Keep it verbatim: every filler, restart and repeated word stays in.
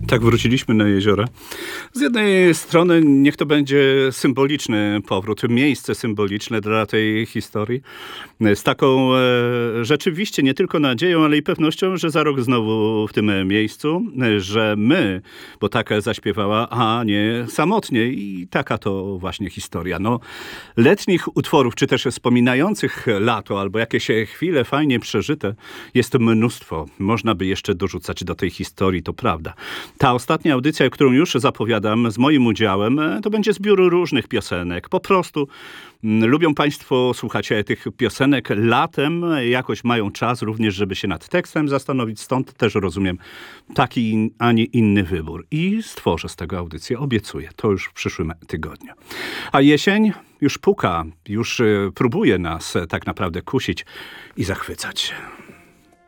Tak, wróciliśmy na jeziora. Z jednej strony niech to będzie symboliczny powrót, miejsce symboliczne dla tej historii. Z taką e, rzeczywiście nie tylko nadzieją, ale i pewnością, że za rok znowu w tym miejscu, że my, bo tak zaśpiewała, a nie samotnie. I taka to właśnie historia. No, letnich utworów, czy też wspominających lato, albo jakieś chwile fajnie przeżyte, jest mnóstwo. Można by jeszcze dorzucać do tej historii, to prawda. Ta ostatnia audycja, którą już zapowiadam z moim udziałem, to będzie zbiór różnych piosenek. Po prostu mm, lubią Państwo słuchać tych piosenek latem, jakoś mają czas również, żeby się nad tekstem zastanowić. Stąd też rozumiem taki, a nie inny wybór. I stworzę z tego audycję, obiecuję. To już w przyszłym tygodniu. A jesień już puka, już próbuje nas tak naprawdę kusić i zachwycać.